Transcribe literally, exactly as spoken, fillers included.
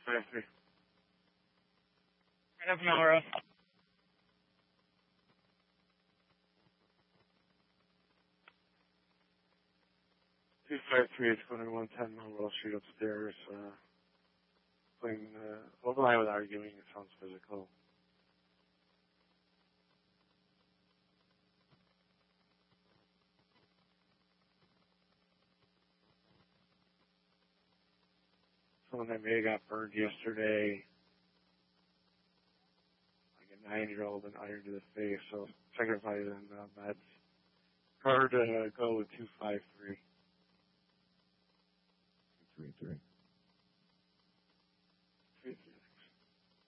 five three. Right up Melrose. two five three, it's going to one ten Melrose Street upstairs. Uh, playing, uh, overline with arguing, it sounds physical. Someone that may have got burned yesterday, like a nine-year-old, and iron to the face, so second fight in uh, meds. Card to uh, go with two five three. Three three.